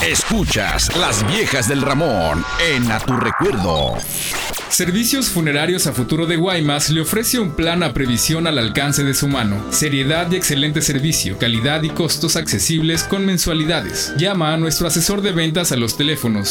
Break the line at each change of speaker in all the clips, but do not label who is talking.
Escuchas Las Viejas del Ramón en A Tu Recuerdo.
Servicios Funerarios a Futuro de Guaymas le ofrece un plan a previsión al alcance de su mano. Seriedad y excelente servicio, calidad y costos accesibles con mensualidades. Llama a nuestro asesor de ventas a los teléfonos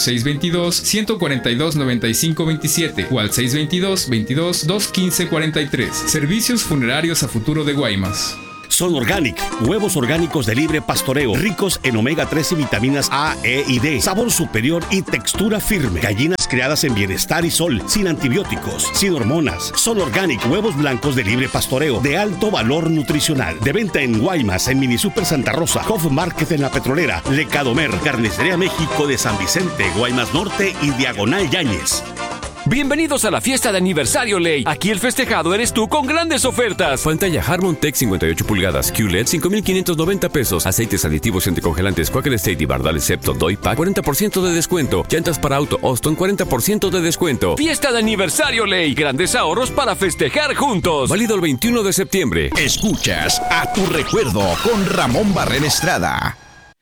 622-142-9527 o al 622-22-215-43. Servicios Funerarios a Futuro de Guaymas.
Son Organic, huevos orgánicos de libre pastoreo, ricos en omega 3 y vitaminas A, E y D, sabor superior y textura firme. Gallinas criadas en bienestar y sol, sin antibióticos, sin hormonas. Son Organic, huevos blancos de libre pastoreo, de alto valor nutricional. De venta en Guaymas, en Mini Super Santa Rosa, Cof Market en La Petrolera, Lecadomer, Carnicería México de San Vicente, Guaymas Norte y Diagonal Yáñez.
Bienvenidos a la fiesta de aniversario Ley. Aquí el festejado eres tú con grandes ofertas. Pantalla Harmon Tech 58 pulgadas QLED 5,590 pesos. Aceites aditivos y anticongelantes Quaker State y Bardales Septo Doy Pack 40% de descuento. Llantas para auto Austin 40% de descuento. Fiesta de aniversario Ley. Grandes ahorros para festejar juntos. Válido el 21 de septiembre.
Escuchas A Tu Recuerdo con Ramón Barrera Estrada.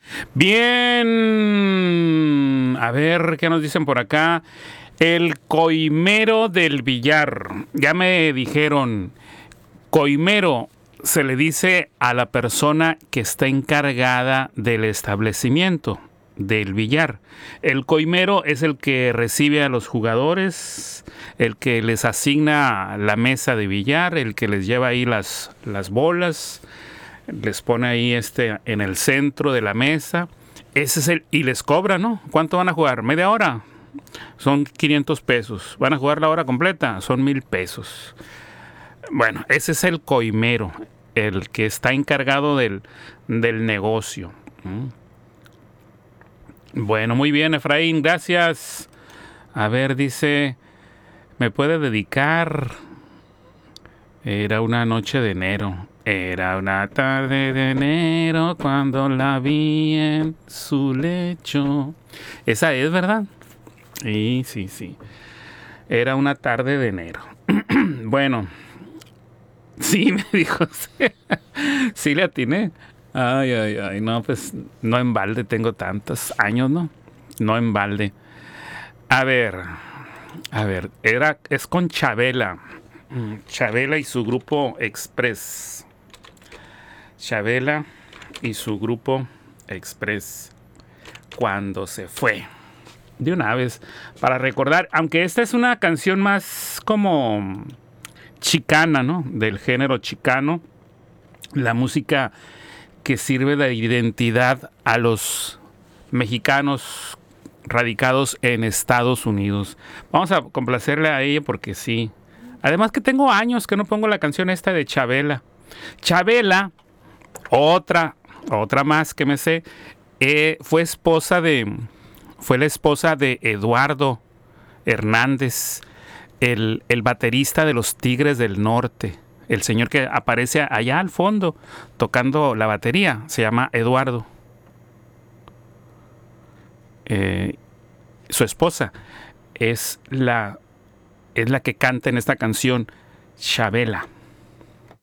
Bien, a ver qué nos dicen por acá. El coimero del billar. Ya me dijeron, coimero se le dice a la persona que está encargada del establecimiento del billar. El coimero es el que recibe a los jugadores, el que les asigna la mesa de billar, el que les lleva ahí las bolas, les pone ahí en el centro de la mesa. Ese es y les cobra, ¿no? ¿Cuánto van a jugar? ¿Media hora? Son 500 pesos. ¿Van a jugar la hora completa? Son 1,000 pesos. Bueno, ese es el coimero, el que está encargado del negocio. Bueno, muy bien, Efraín, gracias. A ver, dice, ¿me puede dedicar? Era una noche de enero. Era una tarde de enero cuando la vi en su lecho. Esa es, ¿verdad? Sí. Era una tarde de enero. Bueno, sí, me dijo. Sí le atiné. Ay, no, pues no en balde tengo tantos años, ¿no? No en balde. A ver, es con Chabela. Chabela y su grupo Express. Chabela y su grupo Express. Cuando se fue. De una vez, para recordar, aunque esta es una canción más como chicana, ¿no? Del género chicano, la música que sirve de identidad a los mexicanos radicados en Estados Unidos. Vamos a complacerle a ella porque sí. Además que tengo años que no pongo la canción esta de Chabela. Chabela, otra más que me sé, fue la esposa de Eduardo Hernández, el baterista de los Tigres del Norte. El señor que aparece allá al fondo tocando la batería se llama Eduardo. Su esposa es la que canta en esta canción, Chabela.